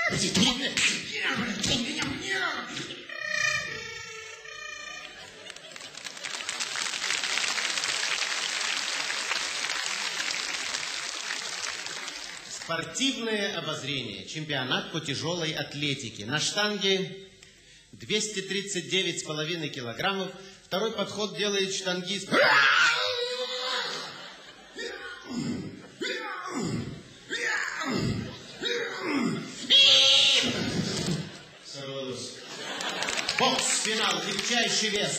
Спортивное обозрение. Чемпионат по тяжелой атлетике. На штанге 239,5 килограммов. Второй подход делает штангист. Бокс, финал, легчайший вес.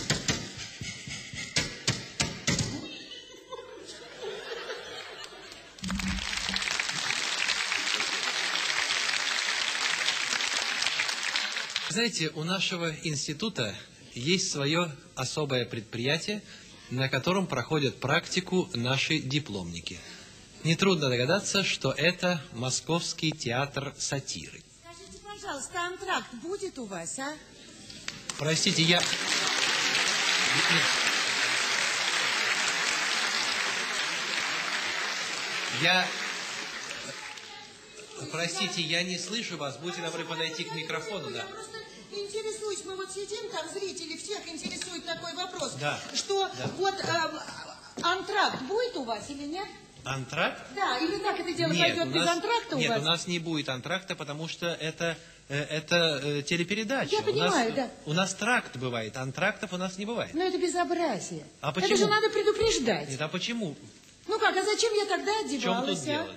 Знаете, у нашего института есть свое особое предприятие, на котором проходят практику наши дипломники. Нетрудно догадаться, что это Московский театр сатиры. Скажите, пожалуйста, антракт будет у вас, а? Простите, я... Простите, я не слышу вас. Будьте добры подойти к микрофону, да. Я просто интересуюсь, мы вот сидим, там зрители, всех интересует такой вопрос. Да. Что да. вот антракт будет у вас или нет? Антракт? Да, или так это дело пойдет без антракта у вас? Нет, у нас не будет антракта, потому что это телепередача. Я понимаю, да. У нас тракт бывает, антрактов у нас не бывает. Но это безобразие. А почему? Это же надо предупреждать. Нет, а почему? Ну как, а зачем я тогда одевалась? В чем тут дело?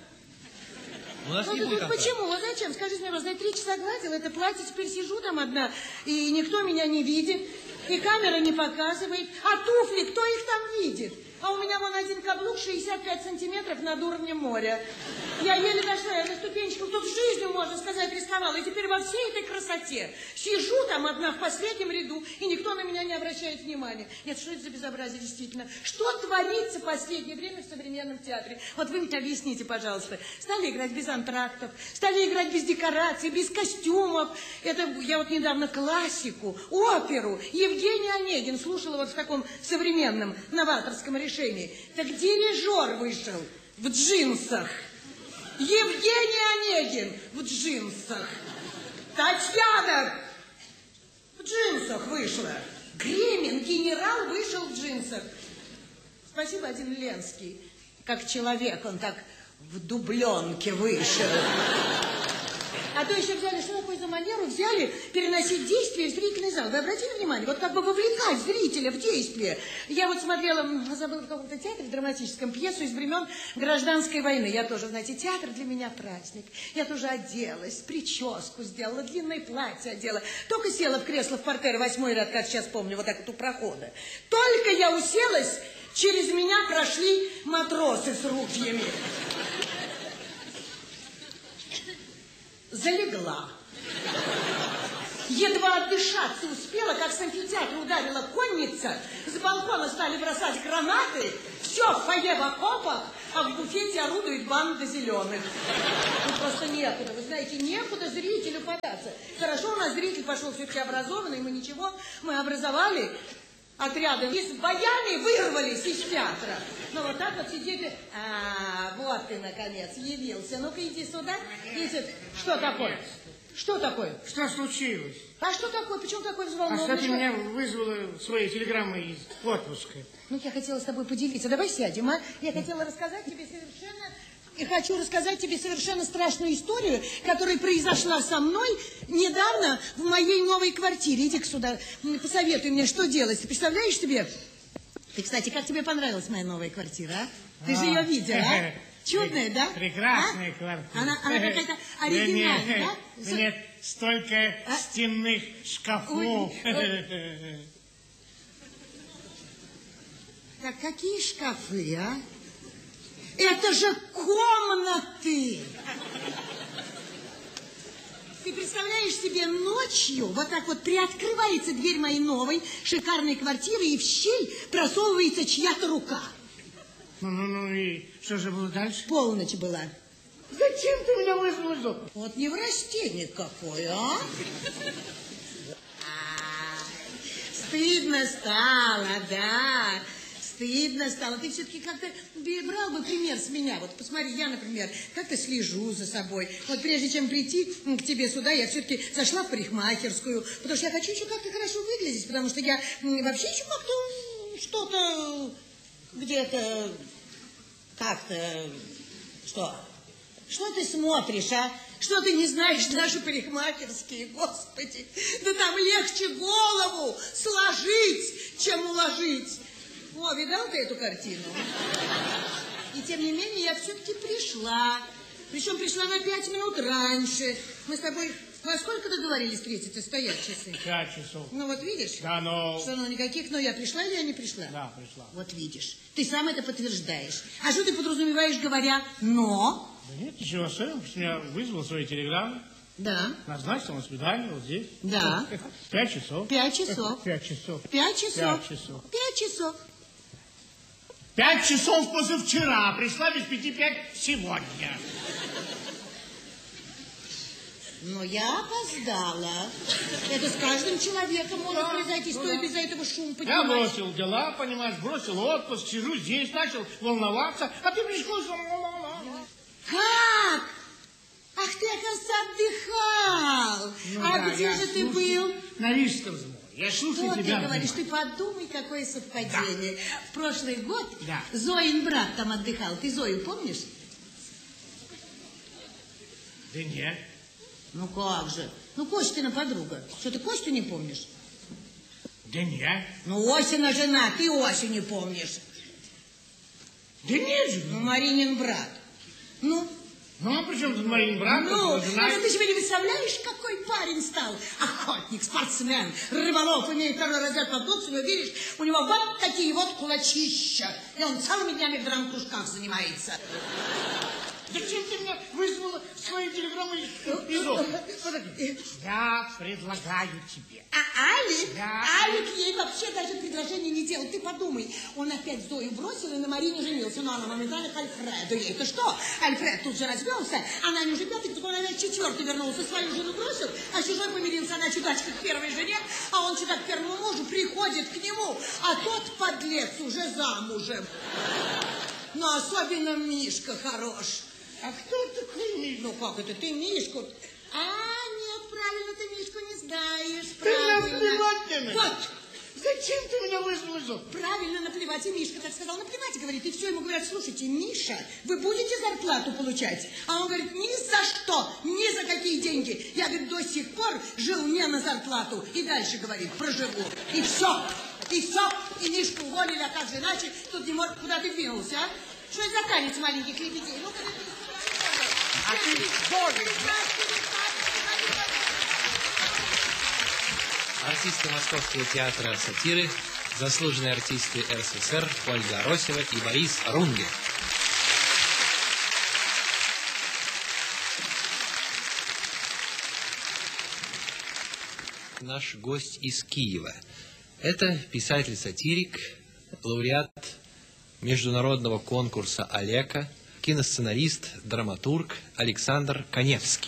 У нас не будет антракта. Почему? А зачем? Скажите мне, я 3 часа гладила это платье, теперь сижу там одна, и никто меня не видит, и камера не показывает, а туфли, кто их там видит? А у меня вон один каблук 65 сантиметров над уровнем моря. Я еле дошла, я на ступенечках тут жизнью, можно сказать, рисковала. И теперь во всей этой красоте сижу там одна в последнем ряду, и никто на меня не обращает внимания. Нет, что это за безобразие, действительно? Что творится в последнее время в современном театре? Вот вы мне объясните, пожалуйста. Стали играть без антрактов, стали играть без декораций, без костюмов. Это я вот недавно классику, оперу Евгений Онегин слушала вот в таком современном новаторском решении. Так дирижер вышел в джинсах. Евгений Онегин в джинсах. Татьяна в джинсах вышла. Гремин, генерал, вышел в джинсах. Спасибо, один Ленский. Как человек, он так в дубленке вышел. А то еще взяли, что такое за манеру, взяли переносить действие в зрительный зал. Вы обратили внимание? Вот как бы вовлекать зрителя в действие. Я вот смотрела, забыла в каком-то театре драматическом пьесу из времен Гражданской войны. Я тоже, знаете, театр для меня праздник. Я тоже оделась, прическу сделала, длинное платье одела. Только села в кресло в партере, 8-й ряд, как сейчас помню, вот так вот у прохода. Только я уселась, через меня прошли матросы с ружьями. Залегла. Едва отдышаться успела, как с амфитеатра ударила конница, с балкона стали бросать гранаты, все в фойе в окопах, а в буфете орудует банда зеленых. Ну, просто некуда, вы знаете, некуда зрителю податься. Хорошо, у нас зритель пошел все-таки образованный, мы ничего, мы образовали отряды, и с боями вырвались из театра. Но вот так вот сидели, вот ты, наконец, явился. Ну-ка, иди сюда. Иди. Что такое? Что такое? Что случилось? А что такое? Почему такой взволнованный? А что ты меня вызвала своей телеграммой из отпуска? Ну, я хотела с тобой поделиться. Давай сядем, а? Я хотела рассказать тебе хочу рассказать тебе совершенно страшную историю, которая произошла со мной недавно в моей новой квартире. Иди-ка сюда, посоветуй мне, что делать. Ты представляешь себе? Ты, кстати, как тебе понравилась моя новая квартира, а? Ты же ее видела, а? Чудная, да? Прекрасная квартира. Она какая-то оригинальная, да? Нет, столько стенных шкафов. Так какие шкафы, а? Это же комнаты! Ты представляешь себе, ночью вот так вот приоткрывается дверь моей новой шикарной квартиры, и в щель просовывается чья-то рука. Ну, и что же было дальше? Полночь была. Зачем ты меня вызвала из дома? Вот неврастенник какой, а? Стыдно стало, да. стыдно стало. Ты все-таки как-то брал бы пример с меня. Вот посмотри, я, например, как-то слежу за собой. Вот прежде чем прийти к тебе сюда, я все-таки зашла в парикмахерскую, потому что я хочу еще как-то хорошо выглядеть, потому что я вообще еще как-то что-то где-то как-то... Что? Что ты смотришь, а? Что ты не знаешь наши парикмахерские, господи? Да там легче голову сложить, чем уложить. О, видал ты эту картину? И тем не менее я все-таки пришла. Причем пришла на 5 минут раньше. Мы с тобой во сколько договорились встретиться? Стоят часы. 5 часов. Ну вот видишь? Да, но... Что, ну никаких, но я пришла или я не пришла? Да, пришла. Вот видишь. Ты сам это подтверждаешь. А что ты подразумеваешь, говоря «но»? Да нет, ничего особенного. Меня вызвал свои телеграммы. Да. Назначил на свидание вот здесь. Да. 5 часов. 5 часов. 5 часов. 5 часов. 5 часов. 5 часов. 5 часов позавчера. Пришла без 5 сегодня. Но я опоздала. Это с каждым человеком может произойти. Стоит из-за этого шум Я поднимать. бросил дела, понимаешь, бросил отпуск, сижу здесь, начал волноваться, а ты пришла. Как? Ах, ты, оказывается, отдыхал. Где же ты был? На Рижском море. Я слушаю Что ты тебя. говоришь? Ты подумай, какое совпадение. Да. В прошлый год Да. Зоин брат там отдыхал. Ты Зою помнишь? Да нет. Ну как же? Ну, Костина подруга. Что, ты Костю не помнишь? Да нет. Ну, Осина жена, ты Осю не помнишь. Да нет же. Ну, Маринин брат. Ну, Ну, а при чем тут Марин брат? ну, жена? ты себе не представляешь, какой парень стал? Охотник, спортсмен, рыболов, имеет второй разряд по боксу, видишь, у него вот такие вот кулачища. И он целыми днями в драм-кружках занимается. Зачем ты меня вызвала в свою телеграмму из офиса? Подожди. Я предлагаю тебе. А Алик? Да. Алик ей вообще даже предложение не делал. Ты подумай, он опять Зою бросил и на Марине женился. Но она моментально к Альфреду. Ей-то что? Альфред тут же развелся. Она не уже пятый, так он опять четвертый вернулся. Свою жену бросил, а чужой помирился. Она чудачка к первой жене, а он чудак к первому мужу приходит к нему. А тот подлец уже замужем. Но особенно Мишка хорош. А кто такой Мишка? Ну как это, ты Мишку? А, нет, правильно, ты Мишку не знаешь. Ты Правильно. наплевать на меня. Вот. Зачем ты меня вызвал из офиса? Правильно, наплевать. И Мишка так сказал, наплевать, говорит. И все ему говорят, слушайте, Миша, вы будете зарплату получать? А он говорит, ни за что, ни за какие деньги. Я, говорит, до сих пор жил не на зарплату. И дальше, говорит, проживу. И все. И все. И Мишку уволили, а как же иначе? Тут не может, куда ты двинулся, а? Что это за танец маленьких лебедей? Ну-ка, А ты тоже. Артисты Московского театра сатиры, заслуженные артисты РСФСР Ольга Аросева и Борис Рунге. Наш гость из Киева. Это писатель-сатирик, лауреат международного конкурса «Олека», киносценарист, драматург Александр Коневский.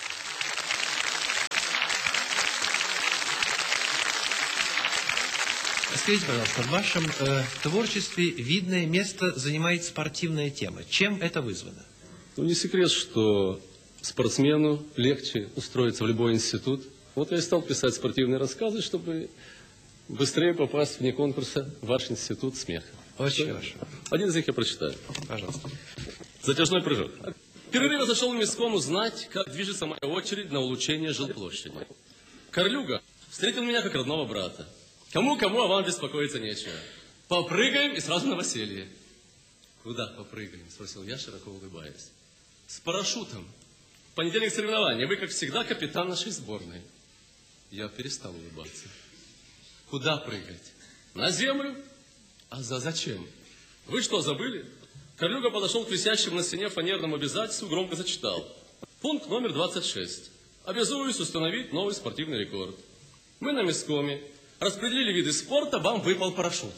Скажите, пожалуйста, в вашем творчестве видное место занимает спортивная тема. Чем это вызвано? Ну, не секрет, что спортсмену легче устроиться в любой институт. Вот я и стал писать спортивные рассказы, чтобы быстрее попасть вне конкурса в ваш институт смеха. Очень хорошо. Один из них я прочитаю. Пожалуйста. Затяжной прыжок. В перерыве зашел в местком узнать, как движется моя очередь на улучшение жилплощади. Корлюга встретил меня как родного брата. Кому-кому, а вам беспокоиться нечего. Попрыгаем и сразу новоселье. Куда попрыгаем? Спросил я, широко улыбаясь. С парашютом. В понедельник соревнования. Вы, как всегда, капитан нашей сборной. Я перестал улыбаться. Куда прыгать? На землю? А зачем? Вы что, забыли? Корлюга подошел к висящему на стене фанерному обязательству, громко зачитал. Пункт номер 26. Обязуюсь установить новый спортивный рекорд. Мы на месткоме распределили виды спорта, вам выпал парашют.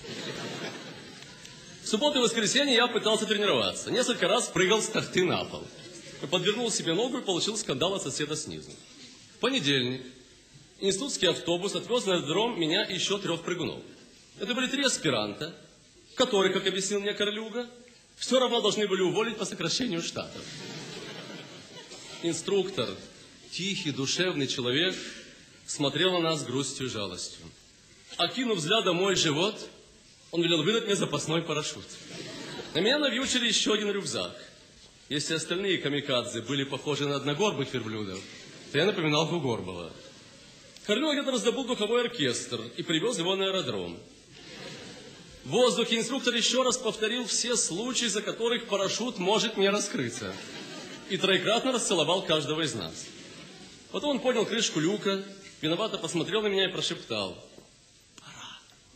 В субботу и воскресенье я пытался тренироваться. Несколько раз прыгал с тахты на пол. Подвернул себе ногу и получил скандал от соседа снизу. В понедельник институтский автобус отвез на аэродром меня и еще 3 прыгунов. Это были 3 аспиранта который, как объяснил мне Карлюга, все равно должны были уволить по сокращению штатов. Инструктор, тихий, душевный человек, смотрел на нас с грустью и жалостью. Окинув взглядом мой живот, он велел выдать мне запасной парашют. На меня навьючили еще один рюкзак. Если остальные камикадзе были похожи на одногорбых верблюдов, то я напоминал двугорбого. Карлюга где-то раздобыл духовой оркестр и привез его на аэродром. В воздухе инструктор еще раз повторил все случаи, за которых парашют может не раскрыться. И троекратно расцеловал каждого из нас. Потом он поднял крышку люка, виновато посмотрел на меня и прошептал: «Пора».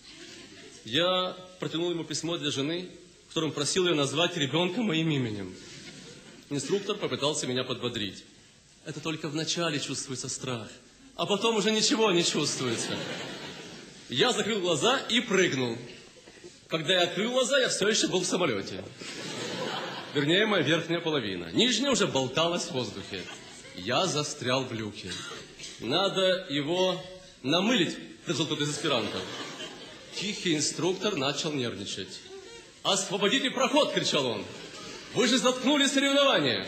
Я протянул ему письмо для жены, в котором просил ее назвать ребенка моим именем. Инструктор попытался меня подбодрить. Это только вначале чувствуется страх, а потом уже ничего не чувствуется. Я закрыл глаза и прыгнул. Когда я открыл глаза, я все еще был в самолете. Вернее, моя верхняя половина. Нижняя уже болталась в воздухе. Я застрял в люке. Надо его намылить, предложил кто-то из аспирантов. Тихий инструктор начал нервничать. «Освободите проход!» — кричал он. «Вы же заткнули соревнования!»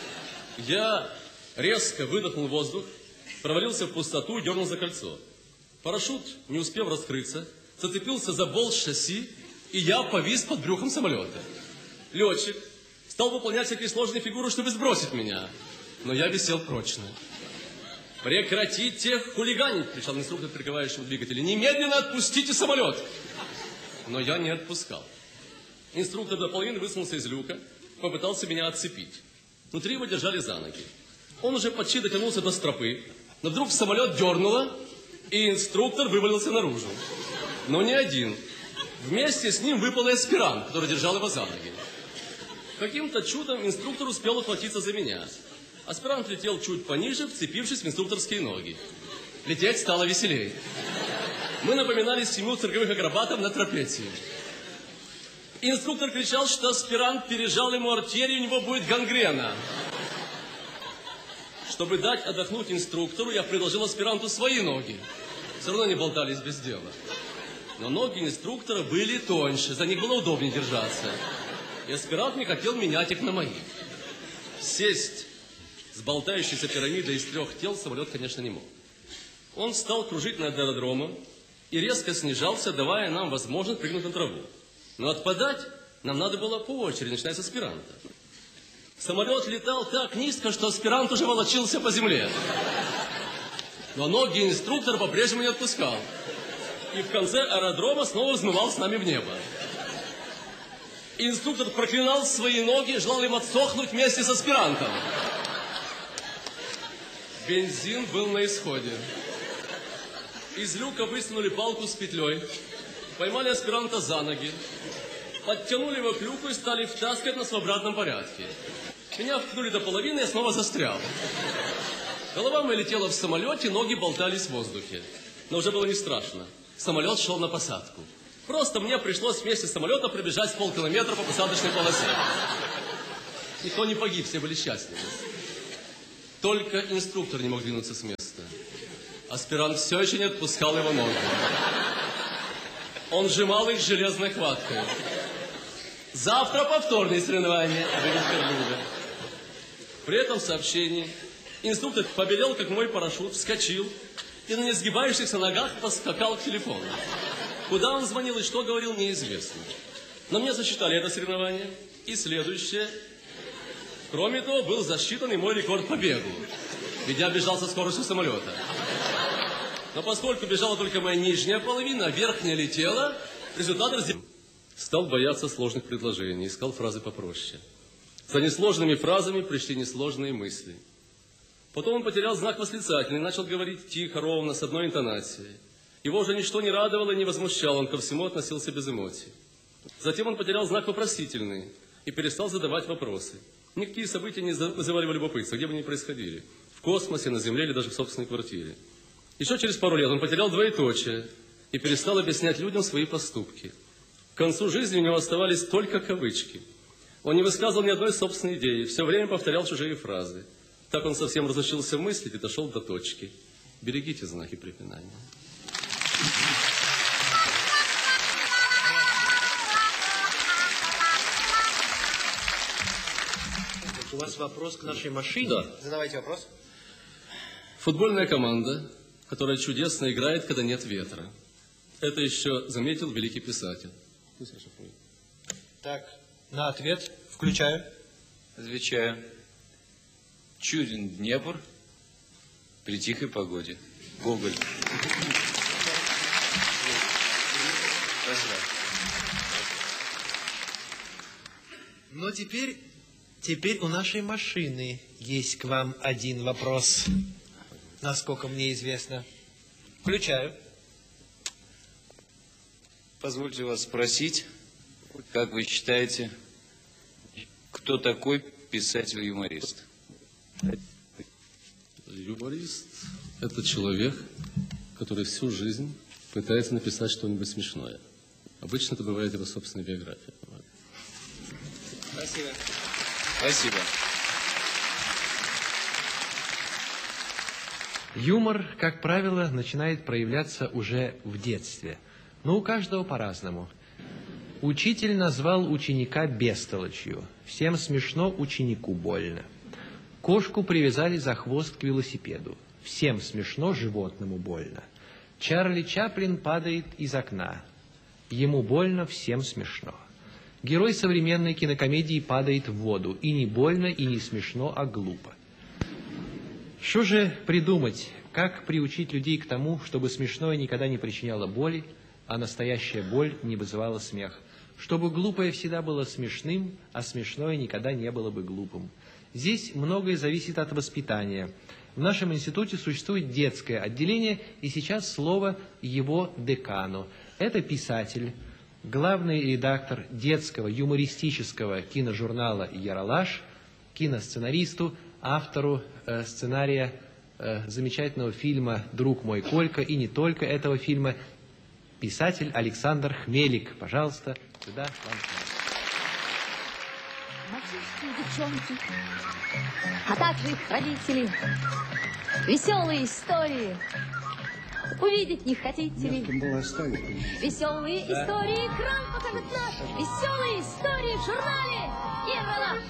Я резко выдохнул воздух, провалился в пустоту и дернул за кольцо. Парашют, не успев раскрыться, зацепился за болт шасси, и я повис под брюхом самолета. Летчик стал выполнять всякие сложные фигуры, чтобы сбросить меня, но я висел прочно. «Прекратите хулиганить!» — кричал инструктор прикрывающего двигателя. «Немедленно отпустите самолет!» Но я не отпускал. Инструктор до половины высунулся из люка, попытался меня отцепить. Внутри его держали за ноги. Он уже почти дотянулся до стропы, но вдруг самолет дернуло, и инструктор вывалился наружу. Но не один. Вместе с ним выпал и аспирант, который держал его за ноги. Каким-то чудом инструктор успел ухватиться за меня. Аспирант летел чуть пониже, вцепившись в инструкторские ноги. Лететь стало веселее. Мы напоминали семью цирковых акробатов на трапеции. Инструктор кричал, что аспирант пережал ему артерию, у него будет гангрена. Чтобы дать отдохнуть инструктору, я предложил аспиранту свои ноги. Все равно они болтались без дела. Но ноги инструктора были тоньше, за них было удобнее держаться. И аспирант не хотел менять их на мои. Сесть с болтающейся пирамидой из 3 тел самолет, конечно, не мог. Он стал кружить над аэродромом и резко снижался, давая нам возможность прыгнуть на траву. Но отпадать нам надо было по очереди, начиная с аспиранта. Самолет летал так низко, что аспирант уже волочился по земле. Но ноги инструктора по-прежнему не отпускал. И в конце аэродрома снова взмывал с нами в небо. Инструктор проклинал свои ноги и желал им отсохнуть вместе с аспирантом. Бензин был на исходе. Из люка высунули палку с петлей, поймали аспиранта за ноги, подтянули его к люку и стали втаскивать нас в обратном порядке. Меня вткнули до половины, я снова застрял. Голова моя летела в самолете, ноги болтались в воздухе. Но уже было не страшно. Самолет шел на посадку. Просто мне пришлось вместе с самолета пробежать полкилометра по посадочной полосе. Никто не погиб, все были счастливы. Только инструктор не мог двинуться с места. Аспирант все еще не отпускал его ноги. Он сжимал их железной хваткой. «Завтра повторные соревнования», — объявил Карлюга. При этом сообщении инструктор побелел, как мой парашют, вскочил и на несгибающихся ногах поскакал к телефону. Куда он звонил и что говорил, неизвестно. Но мне засчитали это соревнование и следующее. Кроме того, был засчитан и мой рекорд по бегу, ведь я бежал со скоростью самолета. Но поскольку бежала только моя нижняя половина, а верхняя летела, результат разделил. Стал бояться сложных предложений, искал фразы попроще. За несложными фразами пришли несложные мысли. Потом он потерял знак восклицательный, начал говорить тихо, ровно, с одной интонацией. Его уже ничто не радовало и не возмущало, он ко всему относился без эмоций. Затем он потерял знак вопросительный и перестал задавать вопросы. Никакие события не вызывали его любопытства, где бы ни происходили. В космосе, на Земле или даже в собственной квартире. Еще через пару лет он потерял двоеточие и перестал объяснять людям свои поступки. К концу жизни у него оставались только кавычки. Он не высказывал ни одной собственной идеи, все время повторял чужие фразы. Так он совсем разучился мыслить и дошел до точки. Берегите знаки препинания. вас вопрос к нашей машине? Да. Задавайте вопрос. Футбольная команда, которая чудесно играет, когда нет ветра. Это еще заметил великий писатель. Так, на ответ включаю. Отвечаю. Чуден Днепр при тихой погоде. Гоголь. Спасибо. Но теперь у нашей машины есть к вам один вопрос, насколько мне известно. Включаю. Позвольте вас спросить, как вы считаете, кто такой писатель-юморист? Юморист – это человек, который всю жизнь пытается написать что-нибудь смешное. Обычно это бывает его собственная биография. Спасибо. Спасибо. Юмор, как правило, начинает проявляться уже в детстве. Но у каждого по-разному. Учитель назвал ученика бестолочью. Всем смешно, ученику больно. Кошку привязали за хвост к велосипеду. Всем смешно, животному больно. Чарли Чаплин падает из окна. Ему больно, всем смешно. Герой современной кинокомедии падает в воду. И не больно, и не смешно, а глупо. Что же придумать, как приучить людей к тому, чтобы смешное никогда не причиняло боли, а настоящая боль не вызывала смех? Чтобы глупое всегда было смешным, а смешное никогда не было бы глупым. Здесь многое зависит от воспитания. В нашем институте существует детское отделение, и сейчас слово его декану. Это писатель, главный редактор детского юмористического киножурнала «Яралаш», киносценаристу, автору сценария замечательного фильма «Друг мой Колька», и не только этого фильма, писатель Александр Хмелик. Пожалуйста, сюда. Мальчишки, девчонки, а также их родители. Веселые истории. Увидеть не хотите ли? Веселые истории экран покажет наш. Веселые истории в журнале Ералаш.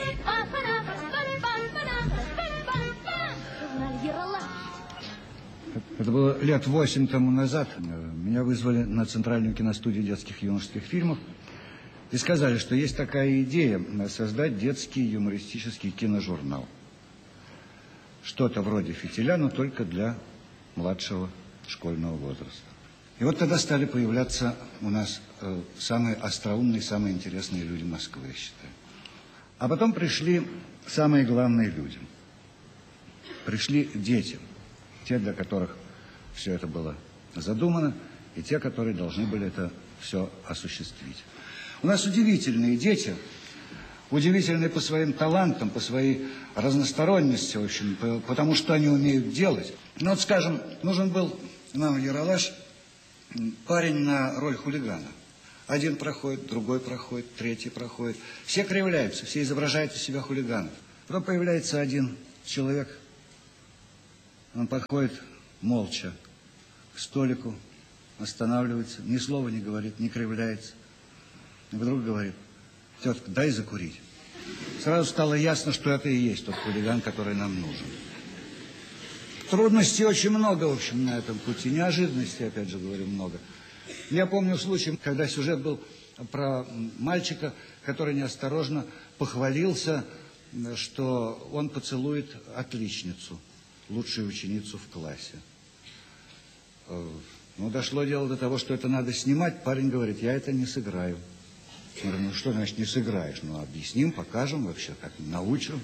Журнал Ералаш. Это было лет 8 тому назад. Меня вызвали на Центральную киностудию детских и юношеских фильмов и сказали, что есть такая идея создать детский юмористический киножурнал. Что-то вроде «Фитиля», но только для младшего школьного возраста. И вот тогда стали появляться у нас самые остроумные, самые интересные люди Москвы, я считаю. А потом пришли самые главные люди. Пришли дети, те, для которых все это было задумано, и те, которые должны были это все осуществить. У нас удивительные дети, удивительные по своим талантам, по своей разносторонности, в общем, потому что они умеют делать. Ну вот, скажем, нужен был нам Ералаш парень на роль хулигана. Один проходит, другой проходит, третий проходит. Все кривляются, все изображают из себя хулиганов. Потом появляется один человек, он подходит молча к столику, останавливается, ни слова не говорит, не кривляется. И вдруг говорит: тетка, дай закурить. Сразу стало ясно, что это и есть тот хулиган, который нам нужен. Трудностей очень много, в общем, на этом пути. Неожиданностей, опять же говорю, много. Я помню случай, когда сюжет был про мальчика, который неосторожно похвалился, что он поцелует отличницу, лучшую ученицу в классе. Ну, дошло дело до того, что это надо снимать. Парень говорит: я это не сыграю. Я говорю: ну, что значит не сыграешь? Ну, объясним, покажем вообще, как научим.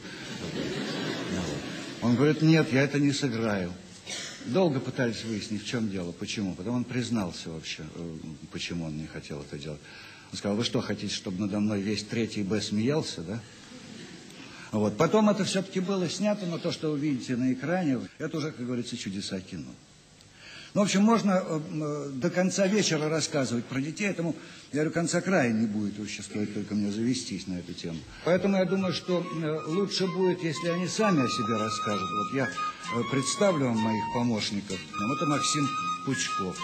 Он говорит: нет, я это не сыграю. Долго пытались выяснить, в чем дело, почему. Потом он признался вообще, почему он не хотел это делать. Он сказал: вы что, хотите, чтобы надо мной весь 3 Б смеялся, да? Вот. Потом это все-таки было снято, но то, что вы видите на экране, это уже, как говорится, чудеса кино. Ну, в общем, можно до конца вечера рассказывать про детей, этому, я говорю, конца края не будет, вообще стоит только мне завестись на эту тему. Поэтому я думаю, что лучше будет, если они сами о себе расскажут. Вот я представлю вам моих помощников. Это Максим Пучков.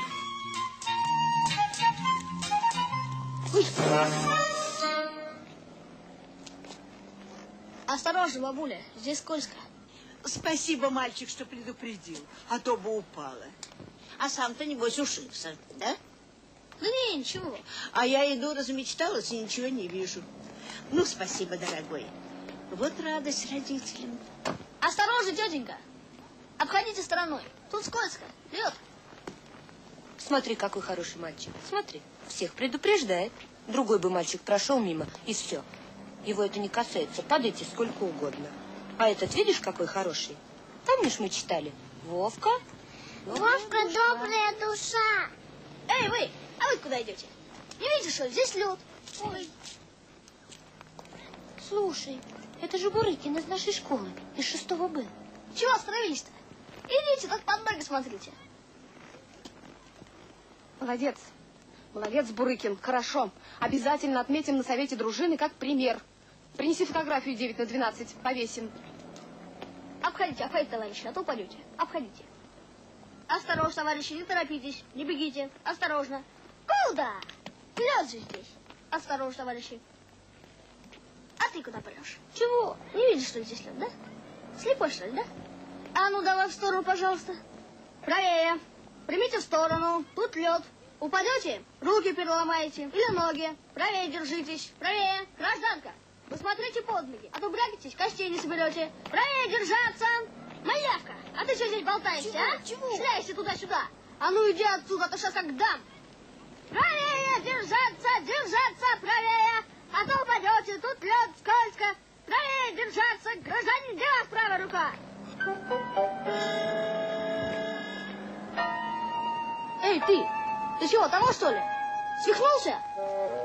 Осторожно, бабуля, здесь скользко. Спасибо, мальчик, что предупредил, а то бы упала. А сам-то, небось, ушибся, да? Да не, ничего. А я иду, размечталась и ничего не вижу. Ну, спасибо, дорогой. Вот радость родителям. Осторожно, тетенька. Обходите стороной. Тут скользко. Лед. Смотри, какой хороший мальчик. Смотри, всех предупреждает. Другой бы мальчик прошел мимо, и все. Его это не касается. Падайте сколько угодно. А этот, видишь, какой хороший? Помнишь, мы читали? Вовка. Вовка добрая душа. Эй, вы! А вы куда идете? Не видишь, что здесь лед? Ой. Слушай, это же Бурыкин из нашей школы, из 6 Б. Чего остановились-то? Идите, так под ноги смотрите. Молодец. Молодец, Бурыкин. Хорошо. Обязательно отметим на совете дружины как пример. Принеси фотографию 9/12. Повесим. Обходите, товарищи, а то упадете. Обходите. Осторожно, товарищи, не торопитесь. Не бегите. Осторожно. Куда? Лед же здесь. Осторожно, товарищи. А ты куда прешь? Чего? Не видишь, что здесь лед, да? Слепой, что ли, да? А ну, давай в сторону, пожалуйста. Правее. Примите в сторону. Тут лед. Упадете, руки переломаете или ноги. Правее держитесь. Правее. Гражданка, вы смотрите под ноги, а то брякнетесь, костей не соберете. Правее держаться. Малявка, а ты что здесь болтаешься, Чего? Шляешься туда-сюда. А ну иди отсюда, а то сейчас как дам. Правее держаться, правее. А то упадете, тут лед, скользко. Правее держаться, гражданин, где вас правая рука? Эй, ты чего, того, что ли? Свихнулся?